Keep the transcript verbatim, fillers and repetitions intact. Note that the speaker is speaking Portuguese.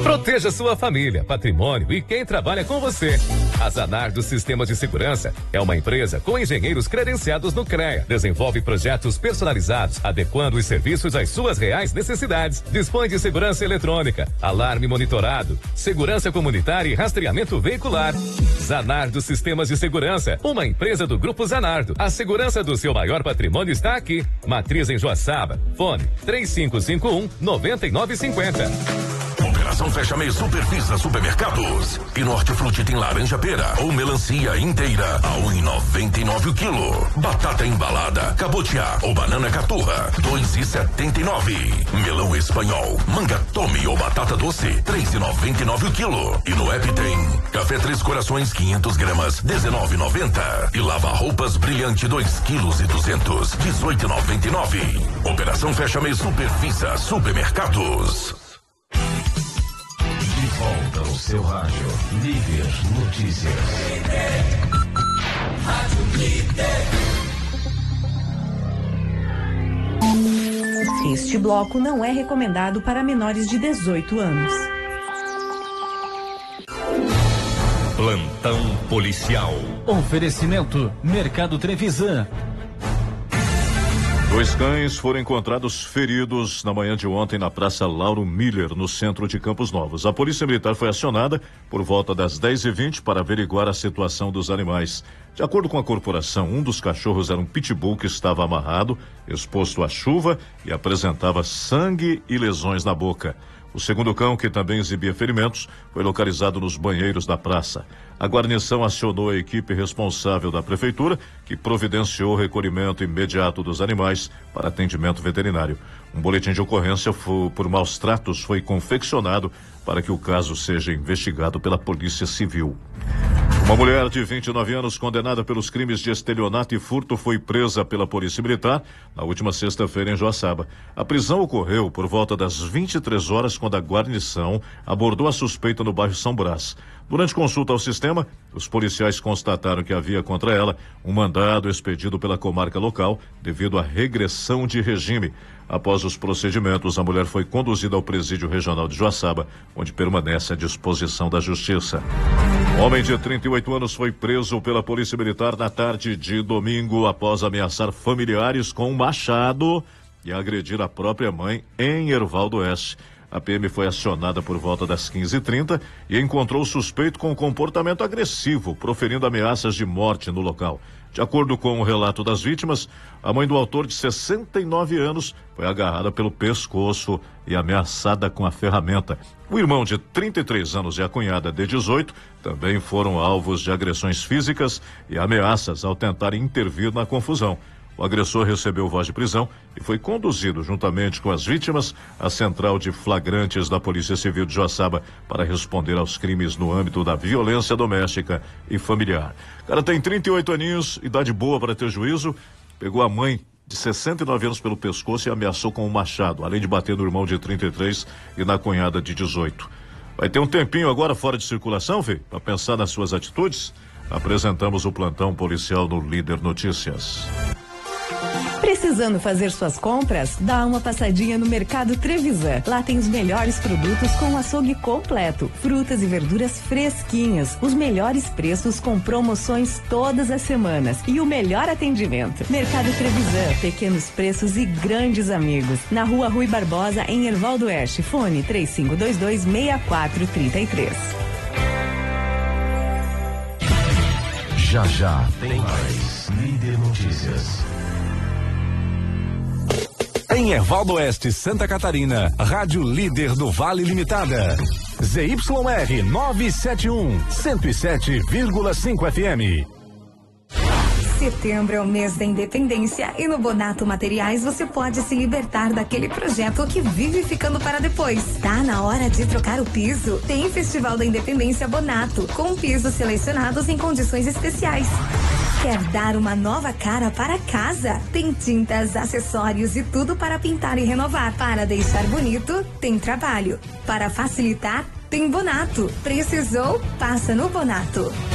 Proteja sua família, patrimônio e quem trabalha com você. A Zanardo Sistemas de Segurança é uma empresa com engenheiros credenciados no CREA. Desenvolve projetos personalizados, adequando os serviços às suas reais necessidades. Dispõe de segurança eletrônica, alarme monitorado, segurança comunitária e rastreamento veicular. Zanardo Sistemas de Segurança, uma empresa do Grupo Zanardo. A segurança do seu maior patrimônio está aqui. Matriz em Joaçaba. Fone três cinco cinco um, nove nove cinco zero. Operação Fecha Mês Supervisa Supermercados. E no Hortifruti tem laranja pera ou melancia inteira a um e noventa e nove o quilo. Batata embalada, cabotiá ou banana caturra, dois e setenta e nove. Melão espanhol, manga tome ou batata doce, três e noventa e nove o quilo. E no app tem café Três Corações quinhentas gramas, dezenove e noventa. E lava roupas brilhante dois quilos e duzentos, dezoito e noventa e nove. Operação Fecha Mês Supervisa Supermercados. De volta ao seu rádio, Líder Notícias. Rádio Líder. Este bloco não é recomendado para menores de dezoito anos. Plantão policial. Oferecimento Mercado Trevisan. Dois cães foram encontrados feridos na manhã de ontem na Praça Lauro Miller, no centro de Campos Novos. A Polícia Militar foi acionada por volta das dez e vinte para averiguar a situação dos animais. De acordo com a corporação, um dos cachorros era um pitbull que estava amarrado, exposto à chuva e apresentava sangue e lesões na boca. O segundo cão, que também exibia ferimentos, foi localizado nos banheiros da praça. A guarnição acionou a equipe responsável da prefeitura, que providenciou o recolhimento imediato dos animais para atendimento veterinário. Um boletim de ocorrência por maus tratos foi confeccionado para que o caso seja investigado pela Polícia Civil. Uma mulher de vinte e nove anos condenada pelos crimes de estelionato e furto foi presa pela Polícia Militar na última sexta-feira em Joaçaba. A prisão ocorreu por volta das vinte e três horas, quando a guarnição abordou a suspeita no bairro São Brás. Durante consulta ao sistema, os policiais constataram que havia contra ela um mandado expedido pela comarca local devido à regressão de regime. Após os procedimentos, a mulher foi conduzida ao presídio regional de Joaçaba, onde permanece à disposição da justiça. Homem de trinta e oito anos foi preso pela Polícia Militar na tarde de domingo após ameaçar familiares com um machado e agredir a própria mãe em Herval do Oeste. A P M foi acionada por volta das quinze e trinta e encontrou o suspeito com um comportamento agressivo, proferindo ameaças de morte no local. De acordo com o relato das vítimas, a mãe do autor, de sessenta e nove anos, foi agarrada pelo pescoço e ameaçada com a ferramenta. O irmão, de trinta e três anos, e a cunhada, de dezoito, também foram alvos de agressões físicas e ameaças ao tentar intervir na confusão. O agressor recebeu voz de prisão e foi conduzido, juntamente com as vítimas, à central de flagrantes da Polícia Civil de Joaçaba para responder aos crimes no âmbito da violência doméstica e familiar. O cara tem trinta e oito aninhos, idade boa para ter juízo, pegou a mãe de sessenta e nove anos pelo pescoço e ameaçou com um machado, além de bater no irmão de trinta e três e na cunhada de dezoito. Vai ter um tempinho agora fora de circulação, filho, para pensar nas suas atitudes? Apresentamos o plantão policial no Líder Notícias. Precisando fazer suas compras? Dá uma passadinha no Mercado Trevisan. Lá tem os melhores produtos com um açougue completo, frutas e verduras fresquinhas, os melhores preços com promoções todas as semanas e o melhor atendimento. Mercado Trevisan, pequenos preços e grandes amigos. Na Rua Rui Barbosa, em Herval do Oeste. Fone três cinco dois dois, seis quatro três três. Já já tem mais Líder Notícias. Em Herval do Oeste, Santa Catarina, Rádio Líder do Vale Limitada. Z Y R novecentos e setenta e um, cento e sete vírgula cinco F M. Setembro é o mês da independência e no Bonato Materiais você pode se libertar daquele projeto que vive ficando para depois. Tá na hora de trocar o piso? Tem Festival da Independência Bonato, com pisos selecionados em condições especiais. Quer dar uma nova cara para casa? Tem tintas, acessórios e tudo para pintar e renovar. Para deixar bonito, tem trabalho. Para facilitar, tem Bonato. Precisou? Passa no Bonato.